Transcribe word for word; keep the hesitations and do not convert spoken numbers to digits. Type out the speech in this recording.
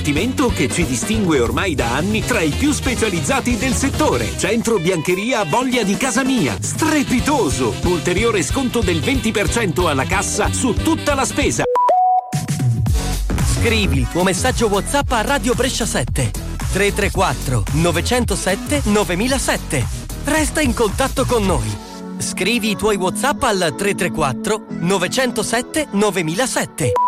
Investimento che ci distingue ormai da anni tra i più specializzati del settore. Centro Biancheria Voglia di Casa Mia. Strepitoso! Ulteriore sconto del venti per cento alla cassa su tutta la spesa. Scrivi il tuo messaggio WhatsApp a Radio Brescia sette tre tre quattro nove zero sette nove zero zero sette. Resta in contatto con noi. Scrivi i tuoi WhatsApp al tre tre quattro nove zero sette nove zero zero sette.